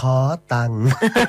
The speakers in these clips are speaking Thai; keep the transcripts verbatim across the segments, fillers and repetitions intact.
ขอตังค์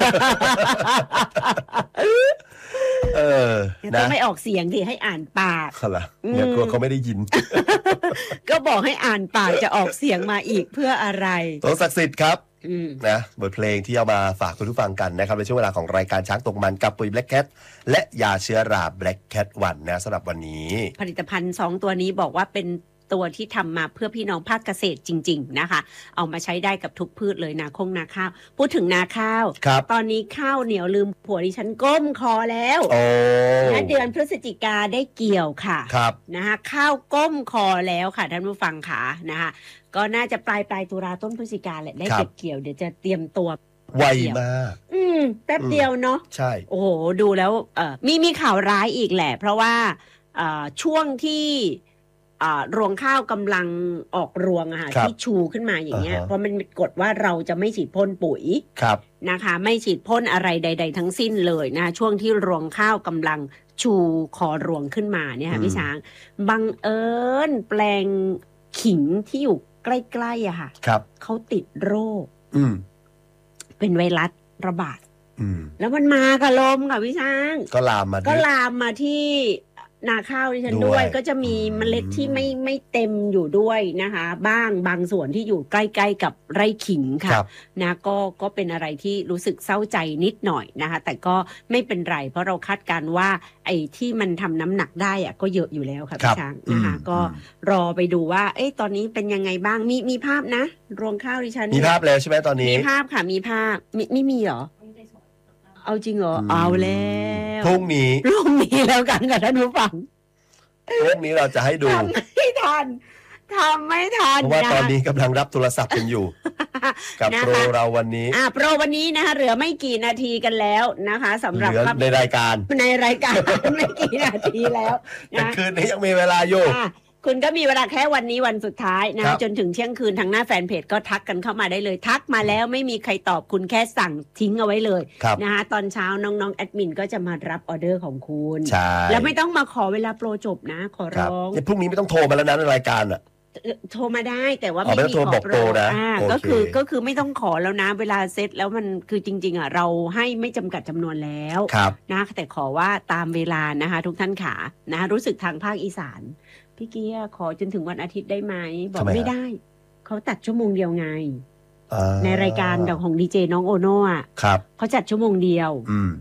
เออนะต้องไม่ออกเสียงดิให้อ่านปากเหรอเนี่ยกลัวเขาไม่ได้ยินก็บอกให้อ่านปากจะออกเสียงมาอีกเพื่ออะไรตัวศักดิ์สิทธิ์ครับนะบทเพลงที่เอามาฝากคุณผู้ฟังกันนะครับในช่วงเวลาของรายการช้างตกมันกับปุ๋ย Black Cat และยาเชื้อรา Black Cat วันนะสำหรับวันนี้ผลิตภัณฑ์สองตัวนี้บอกว่าเป็นตัวที่ทำมาเพื่อพี่น้องภาคเกษตรจริงๆนะคะเอามาใช้ได้กับทุกพืชเลยนาคงนาข้าวพูดถึงนาข้าวตอนนี้ข้าวเหนียวลืมผัวดิฉันก้มคอแล้วนะเดือนพฤศจิกาได้เกี่ยวค่ะนะคะข้าวก้มคอแล้วค่ะท่านผู้ฟังค่ะนะคะก็น่าจะปลายปลายตุลาต้นพฤศจิกาแหละได้เก็บเกี่ยวเดี๋ยวจะเตรียมตัวไวมากอืมแป๊บเดียวเนาะใช่โอ้โหดูแล้วเออมีมีข่าวร้ายอีกแหละเพราะว่าช่วงที่รวงข้าวกำลังออกรวงอะค่ะที่ชูขึ้นมาอย่างเงี้ย uh-huh. เพราะมันกฎว่าเราจะไม่ฉีดพ่นปุ๋ยนะคะไม่ฉีดพ่นอะไรใดๆทั้งสิ้นเลยนะช่วงที่รวงข้าวกำลังชูคอรวงขึ้นมาเนี่ยค่ะพี่ช้างบังเอิญแปลงขิงที่อยู่ใกล้ๆอะค่ะเขาติดโรคเป็นไวรัสระบาดแล้วมันมากับลมค่ะพี่ช้างก็ลามมาก็ลามมาที่นาข้าวดิฉันด้วยก็จะมีเมล็ดที่ไม่ไม่เต็มอยู่ด้วยนะคะบ้างบางส่วนที่อยู่ใกล้ๆกับไร่ขิงค่ะนะก็ก็เป็นอะไรที่รู้สึกเศร้าใจนิดหน่อยนะคะแต่ก็ไม่เป็นไรเพราะเราคาดการว่าไอ้ที่มันทำน้ำหนักได้อะก็เยอะอยู่แล้วค่ะพี่ช้างนะคะก็รอไปดูว่าเอ๊ะตอนนี้เป็นยังไงบ้างมีมีภาพนะรวงข้าวดิฉันมีภาพแล้วใช่ไหมตอนนี้มีภาพค่ะมีภาพไม่ไม่มีเหรอเอาจริงเหรอเอาแล้วพรุ่งนี้พรุ่งนี้แล้วกันค่ะท่านผู้ฟังพรุ่งนี้เราจะให้ดูทำไม่ทันทำไม่ทันเพราะว่าตอนนี้กำลังรับโทรศัพท์กันอยู่กับโปรเราวันนี้อ่าโปรวันนี้นะคะเหลือไม่กี่นาทีกันแล้วนะคะสำหรับในรายการในรายการไม่กี่นาทีแล้วแต่คืนนี้ยังมีเวลาอยู่คุณก็มีเวลาแค่วันนี้วันสุดท้ายนะจนถึงเที่ยงคืนทางหน้าแฟนเพจก็ทักกันเข้ามาได้เลยทักมาแล้วไม่มีใครตอบคุณแค่สั่งทิ้งเอาไว้เลยนะคะตอนเช้าน้องๆแอดมินก็จะมารับออเดอร์ของคุณแล้วไม่ต้องมาขอเวลาโปรจบนะขอร้องพรุ่งนี้ไม่ต้องโทรมาแล้วนะในรายการอ่ะโทรมาได้แต่ว่าไม่มีขอโปรนะก็คือก็คือไม่ต้องขอแล้วนะเวลาเซตแล้วมันคือจริงๆอ่ะเราให้ไม่จำกัดจำนวนแล้วนะแต่ขอว่าตามเวลานะคะทุกท่านขานะรู้สึกทางภาคอีสานพี่เกียร์ขอจนถึงวันอาทิตย์ได้ไหมบอกไม่ได้เขาตัดชั่วโมงเดียวไงในรายการของดีเจน้องโอโน่ะเขาจัดชั่วโมงเดียว